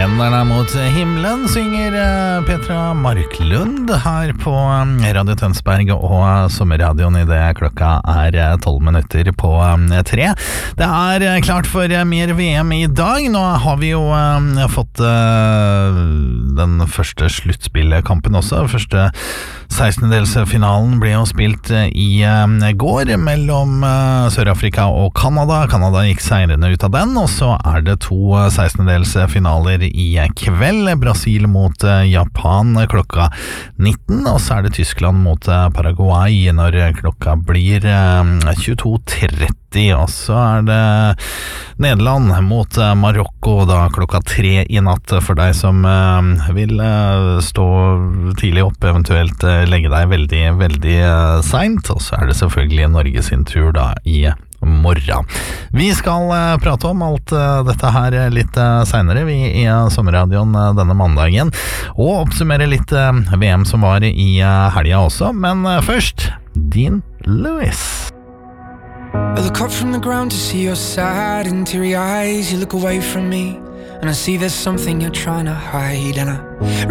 Hendene mot himmelen synger Petra Marklund her på Radio Tønsberg og sommerradioen I det klokka 12 minutter på 3. Det klart for mer VM I dag. Nå har vi jo fått den første sluttspillkampen også. Første 16-delsfinalen ble jo spilt I går mellom Sør-Afrika og Kanada. Kanada gikk seirende ut av den, og så det to 16-delsfinaler I kveld. Brasil mot Japan klokka 19, og så det Tyskland mot Paraguay når klokka blir 22:30, og så det Nederland mot Marokko da klokka 3 I natt for deg som vil stå tidlig opp, eventuelt legge deg veldig, veldig sent, og så det selvfølgelig Norge sin tur da I morgen. Vi skal prate om alt dette her litt senere vi I sommerradioen denne mandagen, og oppsummere litt VM som var I helgen også, men først Dean Lewis. I look up from the ground to see your sad and teary eyes. You look away from me and I see there's something you're trying to hide. And I